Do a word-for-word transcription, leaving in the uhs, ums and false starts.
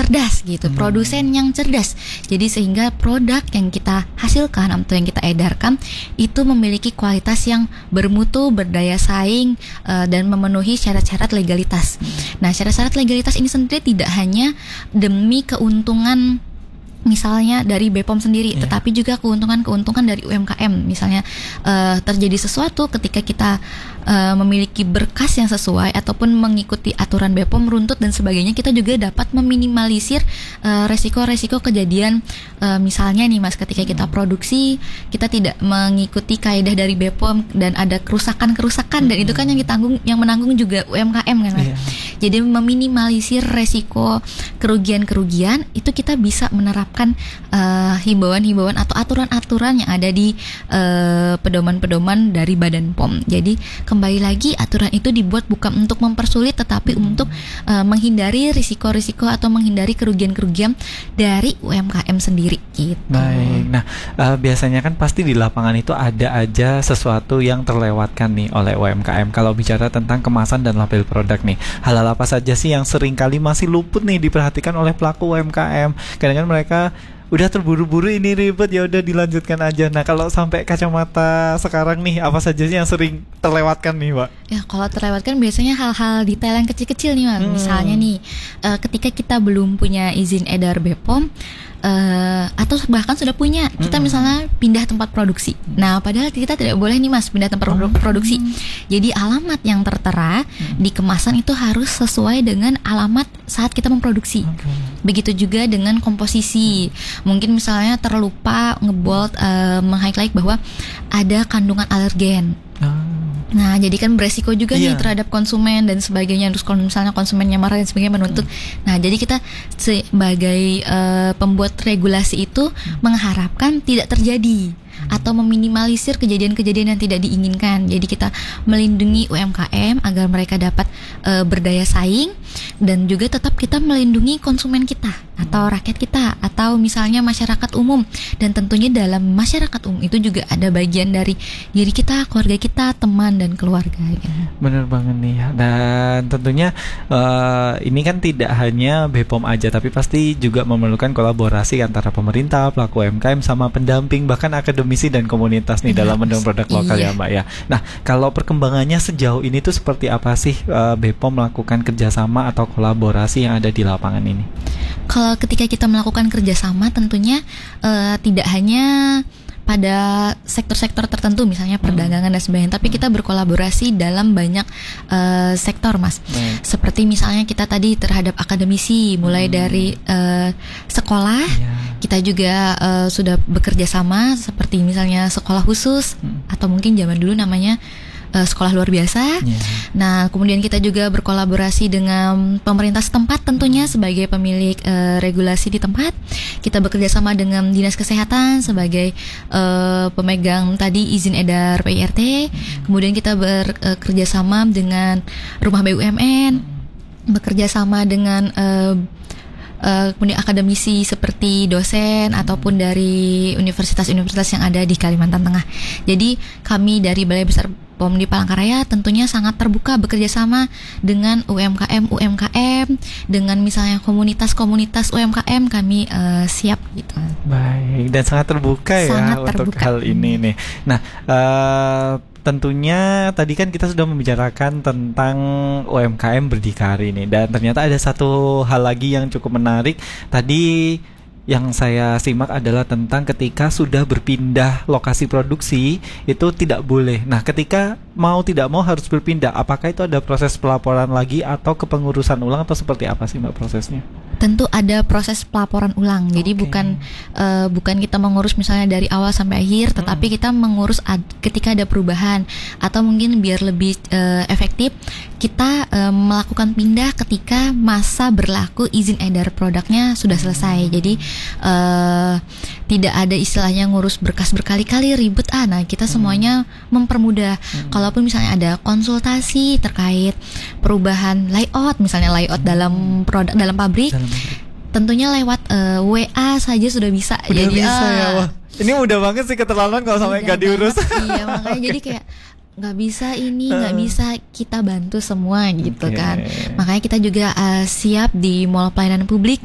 cerdas gitu, hmm. produsen yang cerdas. Jadi sehingga produk yang kita hasilkan atau yang kita edarkan itu memiliki kualitas yang bermutu, berdaya saing, uh, dan memenuhi syarat-syarat legalitas. Nah, syarat-syarat legalitas ini sendiri tidak hanya demi keuntungan misalnya dari B P O M sendiri, yeah. tetapi juga keuntungan-keuntungan dari U M K M. Misalnya uh, terjadi sesuatu ketika kita uh, memiliki berkas yang sesuai ataupun mengikuti aturan B P O M runtut dan sebagainya, kita juga dapat meminimalisir uh, resiko-resiko kejadian. Uh, misalnya nih Mas, ketika kita produksi, kita tidak mengikuti kaidah dari B P O M dan ada kerusakan-kerusakan, dan itu kan yang ditanggung, yang menanggung juga U M K M kan Mas. Yeah. Jadi meminimalisir resiko kerugian-kerugian itu kita bisa menerapkan Uh, himbauan-himbauan atau aturan-aturan yang ada di uh, pedoman-pedoman dari Badan P O M. Jadi kembali lagi, aturan itu dibuat bukan untuk mempersulit, tetapi hmm. untuk uh, menghindari risiko-risiko atau menghindari kerugian-kerugian dari U M K M sendiri gitu. Baik. Nah, uh, biasanya kan pasti di lapangan itu ada aja sesuatu yang terlewatkan nih oleh U M K M. Kalau bicara tentang kemasan dan label produk nih, hal-hal apa saja sih yang seringkali masih luput nih diperhatikan oleh pelaku U M K M? Kadang-kadang mereka udah terburu-buru, ini ribet, ya udah dilanjutkan aja. Nah, kalau sampai kacamata sekarang nih, apa saja sih yang sering terlewatkan nih, Pak? Ya, kalau terlewatkan biasanya hal-hal detail yang kecil-kecil nih, Pak. Hmm. Misalnya nih, uh, ketika kita belum punya izin edar B P O M, Uh, atau bahkan sudah punya, kita misalnya pindah tempat produksi. Nah, padahal kita tidak boleh nih Mas pindah tempat oh. produksi. Jadi alamat yang tertera hmm. di kemasan itu harus sesuai dengan alamat saat kita memproduksi. Okay. Begitu juga dengan komposisi. Mungkin misalnya terlupa ngebold, uh, meng-highlight bahwa ada kandungan alergen. Oh. Nah, jadi kan beresiko juga yeah. nih terhadap konsumen dan sebagainya. Terus kalau misalnya konsumennya marah dan sebagainya menuntut. Hmm. Nah, jadi kita sebagai uh, pembuat regulasi itu hmm. mengharapkan tidak terjadi atau meminimalisir kejadian-kejadian yang tidak diinginkan. Jadi kita melindungi U M K M agar mereka dapat uh, berdaya saing, dan juga tetap kita melindungi konsumen kita atau rakyat kita atau misalnya masyarakat umum. Dan tentunya dalam masyarakat umum itu juga ada bagian dari diri kita, keluarga kita, teman dan keluarga gitu. Benar banget nih. Dan tentunya uh, ini kan tidak hanya B P O M aja, tapi pasti juga memerlukan kolaborasi antara pemerintah, pelaku U M K M sama pendamping, bahkan akademisi dan komunitas nih ya, dalam mendorong produk lokal iya. ya Mbak ya. Nah, kalau perkembangannya sejauh ini tuh seperti apa sih uh, B P O M melakukan kerjasama atau kolaborasi yang ada di lapangan ini? Kalau ketika kita melakukan kerjasama, tentunya uh, tidak hanya pada sektor-sektor tertentu, misalnya perdagangan dan sebagainya, tapi kita berkolaborasi dalam banyak uh, sektor, Mas. Hmm. Seperti misalnya kita tadi terhadap akademisi, mulai hmm. dari uh, sekolah, yeah. kita juga uh, sudah bekerja sama, seperti misalnya sekolah khusus, hmm. atau mungkin zaman dulu namanya sekolah luar biasa. Yeah. Nah, kemudian kita juga berkolaborasi dengan pemerintah setempat tentunya sebagai pemilik uh, regulasi di tempat. Kita bekerja sama dengan Dinas Kesehatan sebagai uh, pemegang tadi izin edar P I R T. Kemudian kita bekerja sama dengan rumah B U M N, bekerja sama dengan uh, uh, kemudian akademisi seperti dosen ataupun dari universitas-universitas yang ada di Kalimantan Tengah. Jadi kami dari Balai Besar P O M di Palangkaraya tentunya sangat terbuka bekerja sama dengan U M K M U M K M, dengan misalnya komunitas-komunitas U M K M, kami uh, siap gitu. Baik, dan sangat terbuka sangat ya terbuka. Untuk hal ini nih. Nah, uh, tentunya tadi kan kita sudah membicarakan tentang U M K M berdikari nih, dan ternyata ada satu hal lagi yang cukup menarik tadi yang saya simak adalah tentang ketika sudah berpindah lokasi produksi itu tidak boleh. Nah, ketika mau tidak mau harus berpindah, apakah itu ada proses pelaporan lagi atau kepengurusan ulang atau seperti apa sih Mbak prosesnya? Tentu ada proses pelaporan ulang. Jadi okay. bukan uh, bukan kita mengurus misalnya dari awal sampai akhir, tetapi hmm. kita mengurus ad- ketika ada perubahan, atau mungkin biar lebih uh, efektif kita uh, melakukan pindah ketika masa berlaku izin edar produknya sudah selesai. Jadi uh, tidak ada istilahnya ngurus berkas berkali-kali ribet. Ah, nah kita semuanya hmm. mempermudah. Hmm. Kalaupun misalnya ada konsultasi terkait perubahan layout, misalnya layout hmm. dalam produk dalam pabrik, dalam tentunya lewat uh, W A saja sudah bisa. Udah jadi bisa uh, ya, wah. Ini mudah banget sih, keterlaluan kalau sampai nggak diurus. Iya, makanya jadi kayak nggak bisa ini, nggak bisa kita bantu semua gitu okay. kan. Makanya kita juga uh, siap di Mall Pelayanan Publik